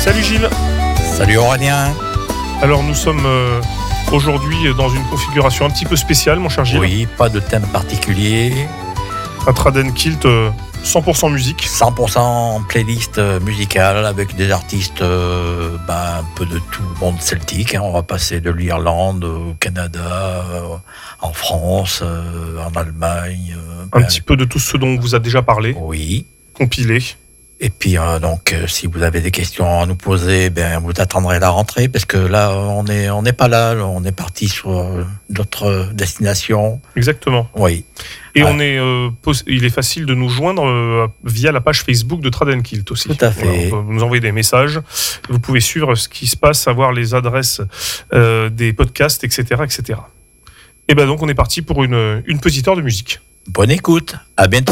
Salut Gilles. Salut Aurélien. Alors nous sommes aujourd'hui dans une configuration un petit peu spéciale, mon cher Gilles. Oui, pas de thème particulier. Un Tradenkilt 100% musique. 100% playlist musicale avec des artistes un peu de tout le monde celtique. On va passer de l'Irlande au Canada, en France, en Allemagne. Un petit peu de tout ce dont on vous a déjà parlé. Oui. Compilé. Et puis si vous avez des questions à nous poser, vous attendrez la rentrée parce que là on n'est pas là, on est parti sur d'autres destinations. Exactement. Oui. Et il est facile de nous joindre via la page Facebook de Tradenkilt aussi. Tout à fait. Voilà, vous nous envoyez des messages. Vous pouvez suivre ce qui se passe, savoir les adresses des podcasts, etc., etc. Et donc on est parti pour une petite heure de musique. Bonne écoute. À bientôt.